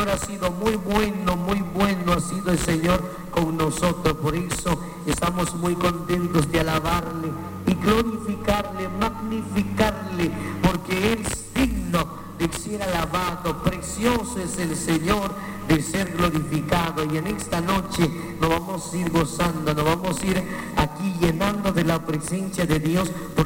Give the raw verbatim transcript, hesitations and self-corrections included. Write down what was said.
Señor ha sido muy bueno, muy bueno ha sido el Señor con nosotros. Por eso estamos muy contentos de alabarle y glorificarle, magnificarle, porque Él es digno de ser alabado. Precioso es el Señor de ser glorificado. Y en esta noche nos vamos a ir gozando, nos vamos a ir aquí llenando de la presencia de Dios.